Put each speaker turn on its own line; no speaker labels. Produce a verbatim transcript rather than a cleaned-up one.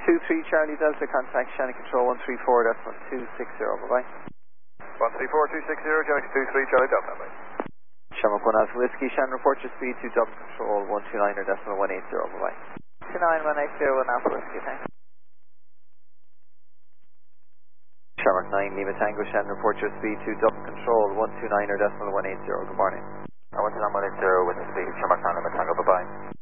two three Charlie Delta, contact Shannon Control one three four, that's one two six zero, bye-bye.
one three four two six zero, Shannon two three Charlie Delta, bye.
Shamrock one Alpha Whiskey, Shannon report your speed to double control one two nine or decimal one eight zero, bye-bye. two nine one eight zero, one Alpha Whiskey, thanks. Shamrock nine, Lima Tango, Shannon report your speed to double control one two nine or decimal one eight zero, good morning.
one two nine one eight zero with the speed, Shamrock nine, Lima Tango, bye-bye.